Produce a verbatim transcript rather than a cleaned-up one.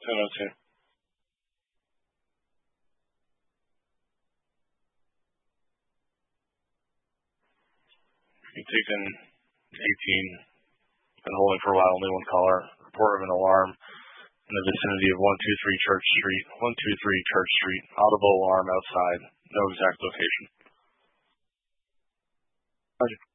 ten oh two. You've taken eighteen, been holding for a while, only one caller. Report of an alarm in the vicinity of one two three Church Street, one two three Church Street. Audible alarm outside. No exact location. Roger.